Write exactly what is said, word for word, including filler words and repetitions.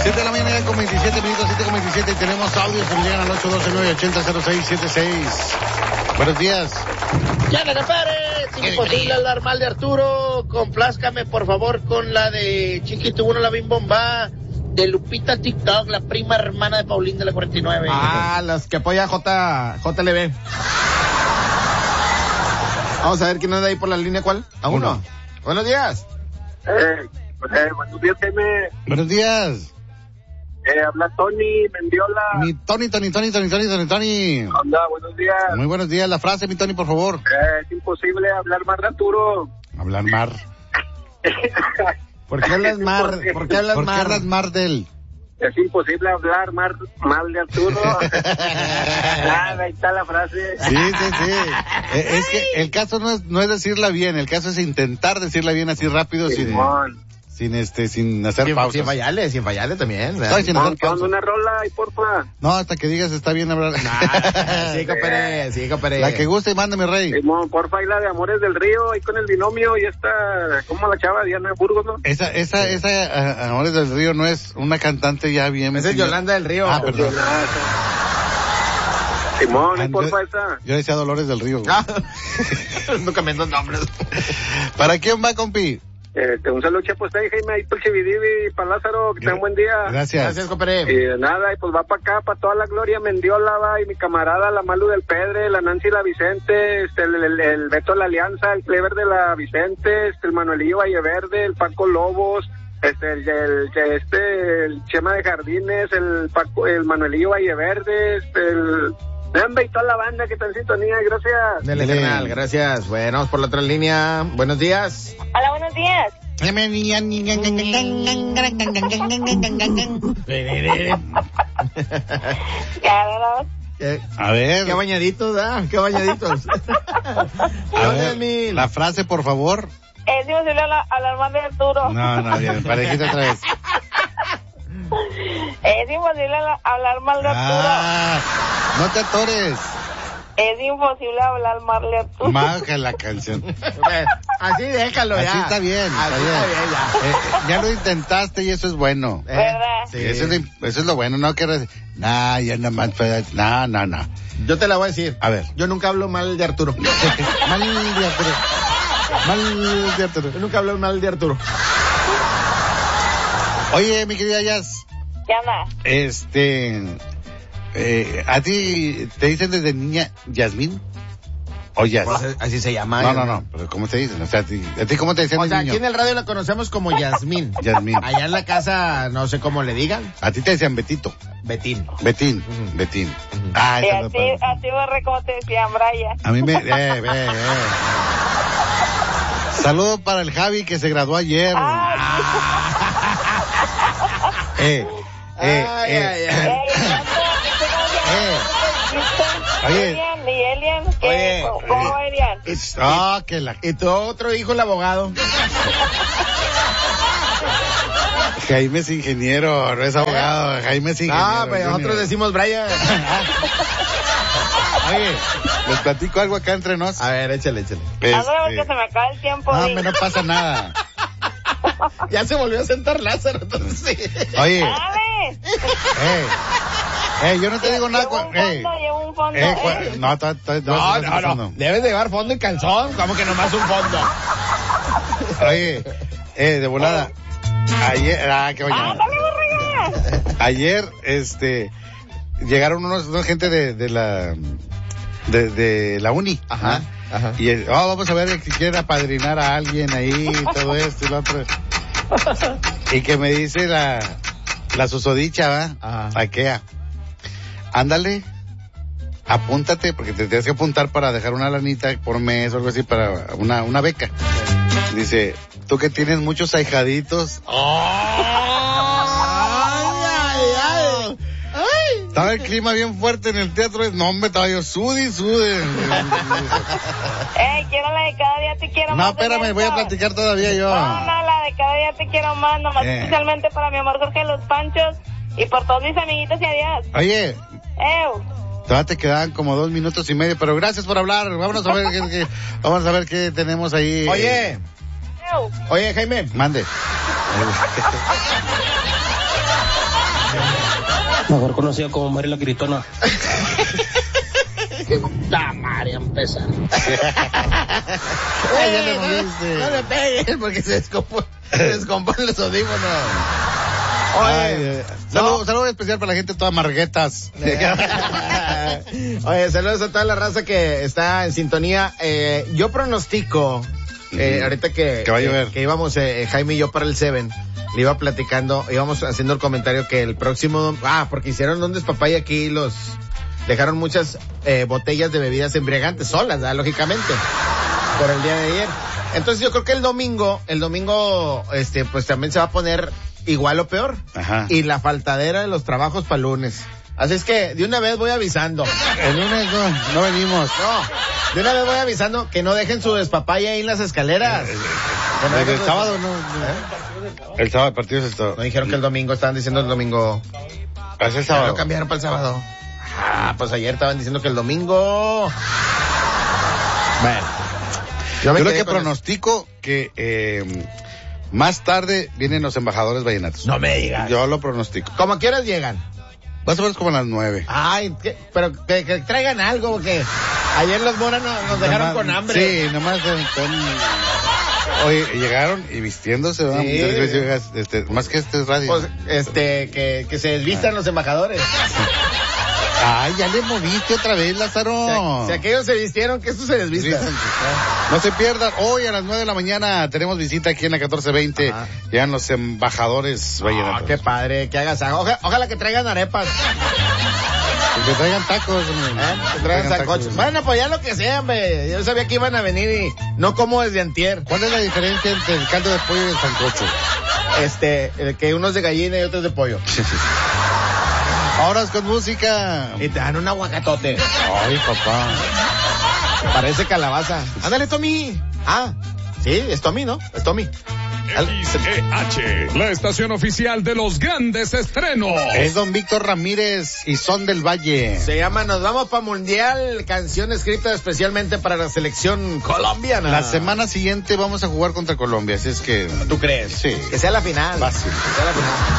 siete de la mañana con veintisiete minutos, siete con veintisiete, y tenemos audios que me llegan al ocho uno dos nueve ocho cero cero seis siete seis. Buenos días. ¡Ya, Nana Párez! Imposible hablar mal de Arturo. Complázcame, por favor, con la de Chiquito Uno, la Bim Bomba, de Lupita TikTok, la prima hermana de Paulín de la cuarenta y nueve. Ah, las que apoya J, J L B. Vamos a ver quién anda ahí por la línea, ¿cuál? A uno. uno. Buenos días. Eh, eh, buenos días, Jaime. Buenos días. Eh, habla Tony Mendiola. Mi Tony, Tony, Tony, Tony, Tony, Tony, Tony. Hola, buenos días. Muy buenos días. La frase, mi Tony, por favor. Eh, es imposible hablar más de Arturo. Hablar mar. ¿Por qué hablas mar? ¿Por qué hablas ¿Por qué mar? hablas mar de él? Es imposible hablar más mal de Arturo. Nada, ahí está la frase. Sí, sí, sí. Eh, es que el caso no es, no es decirla bien, el caso es intentar decirla bien así rápido, sin, Simón. sin este, sin hacer Sin, pausas. sin fallarle, sin fallarle también. No, sin hacer Simón, ¿qué onda? pausas. Una rola ahí, porfa. No, hasta que digas está bien hablar. Nah, sí, compadre, sí, compadre. La que guste y mándame, rey. Simón, porfa, y la de Amores del Río, ahí con el binomio, y esta, ¿cómo la chava? Diana Burgos, ¿no? Esa, esa, esa, uh, Amores del Río no es una cantante ya bien. Esa es Yolanda del Río. Ah, perdón. Simón, Ah, porfa, yo, esa. yo decía Dolores del Río. Ah, no cambiando nombres. ¿Para quién va, compi? Este, un saludo, pues ahí, Jaime, ahí para el Chividivi, para Lázaro, que tengan buen día. Gracias. Gracias, compadre. Y de nada, y pues va para acá, para toda la Gloria Mendiola, va, y mi camarada, la Malu del Pedre, la Nancy la Vicente, este, el, el, el Beto de la Alianza, el Clever de la Vicente, este, el Manuelillo Valleverde, el Paco Lobos, este, el, el, el este, el Chema de Jardines, el Paco, el Manuelillo Valleverde, este, el... Hombre, y toda la banda que está en sintonía, gracias. Dele, Dele. carnal, gracias. Bueno, vamos por la otra línea. Buenos días. Hola, buenos días. Claro, Eh, A ver, qué bañaditos, ¿ah? Qué bañaditos. a ver, Mil? la frase, por favor. es imposible hablar, hablar mal de Arturo. No, no, bien, parejita otra vez. Es imposible habla- hablar mal de Arturo. Ah, no te atores. Es imposible hablar mal de Arturo. Maja la canción. Bueno, así déjalo ya. Así está bien, está Así bien. está bien, ya. Eh, ya lo intentaste y eso es bueno. Eh, ¿Verdad? sí. Eso, es lo, eso es lo bueno, no que... re- Nah, ya nada más... No, no, no. Yo te la voy a decir. A ver. Yo nunca hablo mal de Arturo. Mal de Arturo. Mal de Arturo. Yo nunca hablo mal de Arturo. Oye, mi querida Jazz, ¿Qué onda? este... Eh, ¿a ti te dicen desde niña Yasmín? ¿O Jazz? Pues así se llama. No, no, no, pero ¿cómo te dicen? O sea, ¿a ti, a ti cómo te decían O de sea, niño? aquí en el radio la conocemos como Yasmín. Yasmín. Allá en la casa, no sé cómo le digan. A ti te decían Betito. Betín. Betín. Ujú. Betín. Ah, Y esa a no ti, es para- a ti, Borre, ¿cómo te decían, Brian? A mí me... Eh, eh, eh. Saludo para el Javi que se graduó ayer. Ay, Eh, eh, Ay, eh. ay, ay. ey, Eh. ¿qué Oye. Elian, ¿y Elian? ¿Qué? Oye, ¿Cómo va Elian? Ah, que la... Y tu otro hijo, el abogado. Jaime es ingeniero, no es abogado. Jaime es ingeniero. Ah, pues Junior. nosotros decimos Brian. Oye, les platico algo acá entre nos. A ver, échale, échale. Ándale, porque Este... se me acaba el tiempo. No, di. hombre, no pasa nada. Ya se volvió a sentar Lázaro, entonces sí. Oye, ¡Dale! eh, eh, yo no te digo nada. Llevo cu- un eh, fondo, llevo un fondo. eh, cu- eh. no, to- to- No, no, no, no. Debes de llevar fondo y calzón. Como que nomás un fondo. Oye, eh, de volada. Ayer, ah, qué bañada. ¡Ándale, Borrega! Ayer, este, llegaron unos, una gente de, de la, de, de la uni. Ajá, ¿no? ajá. Y, eh, oh, vamos a ver si quieren apadrinar a alguien ahí, todo esto y lo otro. Y que me dice la, la susodicha, ¿va? Ajá. Aquea. Ándale, apúntate, porque te tienes que apuntar para dejar una lanita por mes o algo así para una, una beca. Dice, tú que tienes muchos ahijaditos. Ay, ay, ay. Estaba el clima bien fuerte en el teatro. No, hombre, estaba yo sude y sude. ¡Ey, quiero la de cada día te quiero No, más! espérame, voy a platicar todavía yo. No, no, la de cada día te quiero más, nomás Eh. especialmente para mi amor Jorge Los Panchos y por todos mis amiguitos y adiós. Oye, ¡Ew! todavía te quedan como dos minutos y medio, pero gracias por hablar. Vámonos a ver qué, qué- vamos a ver qué tenemos ahí. Oye, ¡Ew! oye, Jaime. Mande. Mejor conocido como Mari la Gritona. ¡Qué puta madre, empezar! Ay, ya le moviste. No le peguen porque se descomponen, se descomponen los audífonos. Oye, Ay, eh, no. saludo, saludo especial para la gente toda marguetas. Oye, saludos a toda la raza que está en sintonía. Eh, yo pronostico, eh, ahorita que, Que va a llover. que, que íbamos, eh, Jaime y yo para el Seven, le iba platicando, íbamos haciendo el comentario que el próximo, ah, porque hicieron un despapay aquí los, dejaron muchas eh, botellas de bebidas embriagantes solas, ¿verdad? Lógicamente, por el día de ayer. Entonces yo creo que el domingo, el domingo, este, pues también se va a poner igual o peor. Ajá. Y la faltadera de los trabajos para lunes. Así es que de una vez voy avisando. El lunes no, no venimos. No, de una vez voy avisando que no dejen su despapaya ahí en las escaleras. Que no El, dejen el su- sábado no. no. El sábado, el partido es el sábado. No dijeron que el domingo, estaban diciendo el domingo. Es el Ya sábado. lo cambiaron para el sábado. Ah, pues ayer estaban diciendo que el domingo. Bueno. Yo me lo quedé que con eso. pronostico que eh, más tarde vienen los embajadores vallenatos. No me digas. Yo lo pronostico. ¿Cómo quieras llegan? Más o menos como a las nueve. Ay, ¿qué? Pero que, que traigan algo, porque ayer los moras nos, nos dejaron Nomás- con hambre. Sí, nomás eh, con... Oye, llegaron y vistiéndose, ¿verdad? Sí. Muchas veces, este, más que este es radio. Pues, este, que, que se desvistan los embajadores. Ay, ya le moviste otra vez, Lázaro. Si, si aquellos se vistieron, que estos se desvistan. No se pierdan, hoy a las nueve de la mañana tenemos visita aquí en la catorce veinte. Ajá. Llegan los embajadores vallenatos. Ah, qué padre, que hagas algo. Oja- ojalá que traigan arepas, Que traigan tacos. hombre. ¿eh? Que traigan sancochos. Van a apoyar lo que sea, hombre. Yo sabía que iban a venir y no como desde antier. ¿Cuál es la diferencia entre el caldo de pollo y el sancocho? Este, el que unos de gallina y otros de pollo. Ahora es con música. Y te dan un aguacatote. Ay, papá. Parece calabaza. Ándale, Tommy. Ah, sí, es Tommy, ¿no? Es Tommy. X E H, la estación oficial de los grandes estrenos. Es don Víctor Ramírez y Son del Valle. Se llama Nos Vamos para Mundial, canción escrita especialmente para la selección colombiana. La semana siguiente vamos a jugar contra Colombia, así es que... ¿Tú crees? Sí. Que sea la final. Fácil. Que sea la final.